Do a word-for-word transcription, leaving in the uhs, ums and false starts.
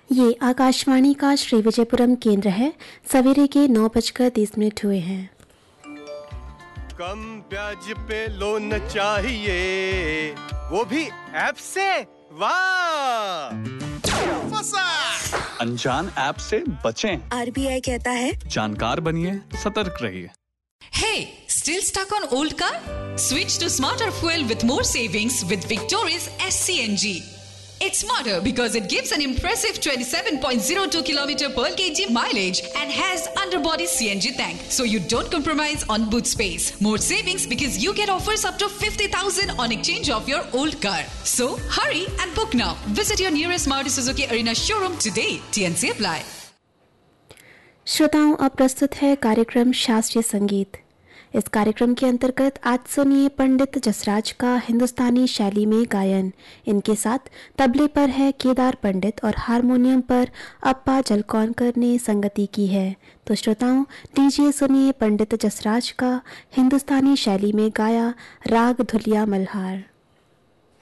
ये आकाशवाणी का श्री विजयपुरम केंद्र है। सवेरे के नौ बजकर तीस मिनट हुए हैं। कम ब्याज पे लोन चाहिए, वो भी ऐप से। वाह, फंसा। अनजान ऐप से बचें। आरबीआई कहता है जानकार बनिए, सतर्क रहिए। Hey, still stuck on old car? Switch to smarter fuel with more savings with Victoria's S C N G. It's smarter because it gives an impressive twenty-seven point zero two kilometer per kg mileage and has underbody C N G tank, so you don't compromise on boot space. More savings because you get offers up to fifty thousand on exchange of your old car. So hurry and book now. Visit your nearest Maruti Suzuki Arena showroom today. T N C apply. श्रोताओं, अब प्रस्तुत है कार्यक्रम शास्त्रीय संगीत। इस कार्यक्रम के अंतर्गत आज सुनिए पंडित जसराज का हिंदुस्तानी शैली में गायन। इनके साथ तबले पर है केदार पंडित और हारमोनियम पर अप्पा जलकौनकर ने संगति की है। तो श्रोताओं, लीजिए सुनिए पंडित जसराज का हिंदुस्तानी शैली में गाया राग धुलिया मल्हार।